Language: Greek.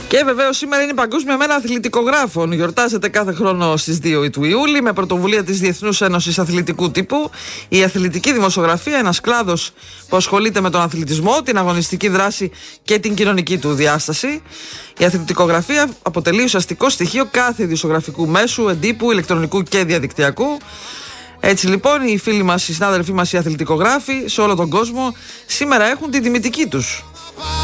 Και βεβαίως σήμερα είναι η Παγκόσμια Μέρα Αθλητικογράφων. Γιορτάζεται κάθε χρόνο στις 2 του Ιούλη με πρωτοβουλία της Διεθνούς Ένωσης Αθλητικού Τύπου. Η αθλητική δημοσιογραφία, ένας κλάδος που ασχολείται με τον αθλητισμό, την αγωνιστική δράση και την κοινωνική του διάσταση. Η αθλητικογραφία αποτελεί ουσιαστικό στοιχείο κάθε ειδησιογραφικού μέσου, εντύπου, ηλεκτρονικού και διαδικτυακού. Έτσι λοιπόν οι φίλοι μας, οι συνάδελφοί μας οι αθλητικογράφοι σε όλο τον κόσμο σήμερα έχουν τη τιμητική τους.